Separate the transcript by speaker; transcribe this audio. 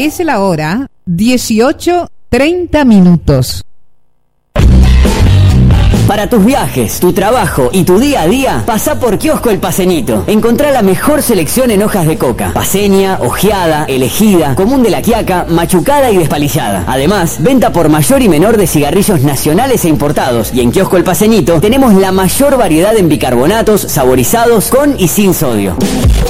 Speaker 1: Aparece la hora 18:30.
Speaker 2: Para tus viajes, tu trabajo y tu día a día, pasá por Kiosco El Paceñito. Encontrá la mejor selección en hojas de coca. Paceña, ojeada, elegida, común de la Quiaca, machucada y despalillada. Además, venta por mayor y menor de cigarrillos nacionales e importados. Y en Kiosco El Paceñito tenemos la mayor variedad en bicarbonatos, saborizados, con y sin sodio.